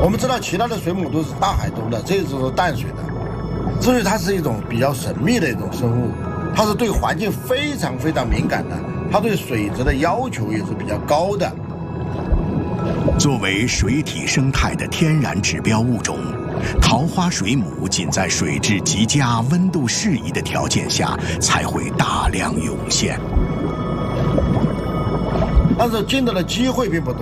我们知道其他的水母都是大海中的，这只是淡水的，所以它是一种比较神秘的一种生物，它是对环境非常非常敏感的，它对水质的要求也是比较高的。 作为水体生态的天然指标物种，桃花水母仅在水质极佳、温度适宜的条件下才会大量涌现， 但是见到的机会并不多。